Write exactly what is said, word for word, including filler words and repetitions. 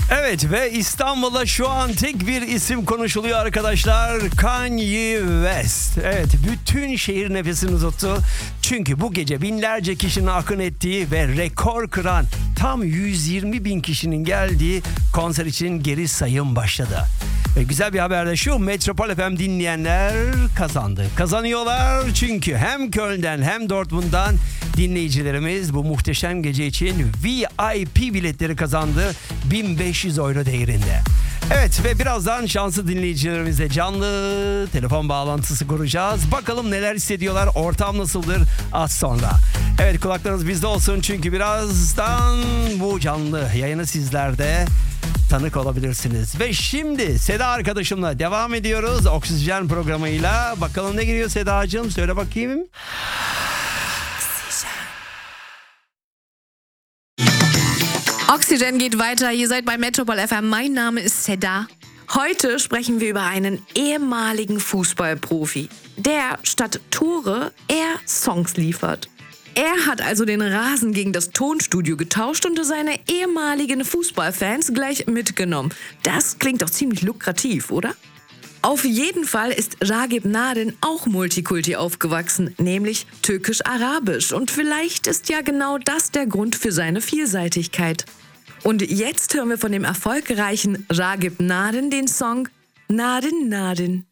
Evet ve İstanbul'da şu an tek bir isim konuşuluyor arkadaşlar. Kanye West. Evet, bütün şehir nefesini tuttu. Çünkü bu gece binlerce kişinin akın ettiği ve rekor kıran tam yüz yirmi bin kişinin geldiği konser için geri sayım başladı. Ve güzel bir haber de şu: Metropol F M dinleyenler kazandı. Kazanıyorlar çünkü hem Köln'den hem Dortmund'dan dinleyicilerimiz bu muhteşem gece için V I P biletleri kazandı. bin beş yüz euro değerinde. Evet ve birazdan şanslı dinleyicilerimizle canlı telefon bağlantısı kuracağız. Bakalım neler hissediyorlar, ortam nasıldır az sonra. Evet, kulaklarınız bizde olsun çünkü birazdan bu canlı yayını sizlerde tanık olabilirsiniz. Ve şimdi Seda arkadaşımla devam ediyoruz Oksijen programıyla. Bakalım ne giriyor Sedacığım, söyle bakayım. Oxygen geht weiter. Ihr seid bei Metropol F M. Mein Name ist Seda. Heute sprechen wir über einen ehemaligen Fußballprofi, der statt Tore eher Songs liefert. Er hat also den Rasen gegen das Tonstudio getauscht und seine ehemaligen Fußballfans gleich mitgenommen. Das klingt doch ziemlich lukrativ, oder? Auf jeden Fall ist Ragip Naden auch Multikulti aufgewachsen, nämlich türkisch-arabisch. Und vielleicht ist ja genau das der Grund für seine Vielseitigkeit. Und jetzt hören wir von dem erfolgreichen Ragip Naden den Song Naden Naden.